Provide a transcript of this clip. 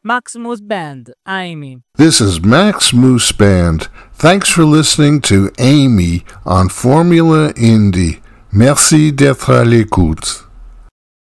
Maximus Band, Amy. This is Max Moose Band. Thanks for listening to Amy on Formula Indie. Merci d'être à l'écoute.